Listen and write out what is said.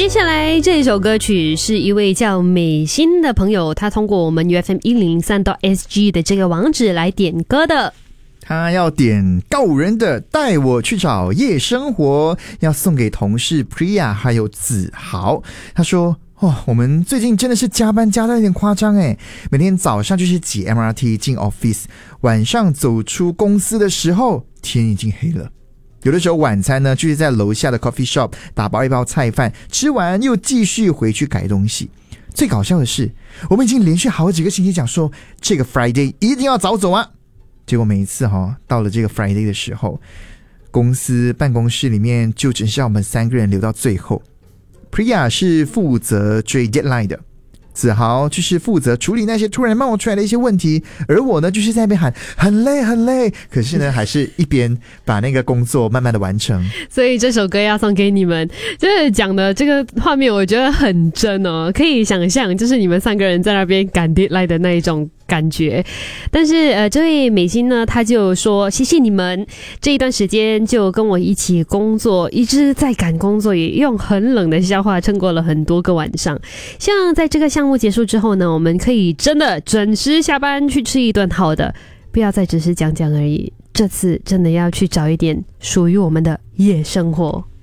接下来这一首歌曲是一位叫美心的朋友，他通过我们 UFM103.SG 的这个网址来点歌的。 他要点告五人的带我去找夜生活，要送给同事 Priya 还有子豪。他说我们最近真的是加班加到有点夸张诶，每天早上就是挤 MRT 进 office， 晚上走出公司的时候天已经黑了。有的时候晚餐呢就是在楼下的 coffee shop 打包一包菜饭，吃完又继续回去改东西。最搞笑的是，我们已经连续好几个星期讲说这个 Friday 一定要早走啊，结果每一次到了这个 Friday 的时候，公司办公室里面就只剩下我们3个人留到最后。Priya 是负责追 deadline 的，子豪就是负责处理那些突然冒出来的一些问题，而我呢就是在那边喊很累很累，可是呢还是一边把那个工作慢慢的完成。 所以这首歌要送给你们，就是讲的这个画面我觉得很真哦，可以想象就是你们3个人在那边赶 deadline 的那一种感觉。但是这位美心呢，她就说谢谢你们这一段时间就跟我一起工作，一直在赶工作，也用很冷的笑话撑过了很多个晚上。希望在这个项目结束之后呢，我们可以真的准时下班去吃一顿好的，不要再只是讲讲而已，这次真的要去找一点属于我们的夜生活。